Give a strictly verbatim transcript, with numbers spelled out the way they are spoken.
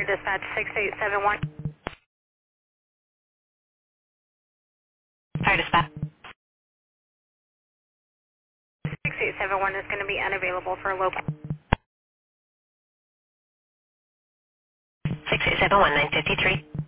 Fire Dispatch six eight seven one. Fire Dispatch. six eight seven one is going to be unavailable for a local. six eight seven one nine five three.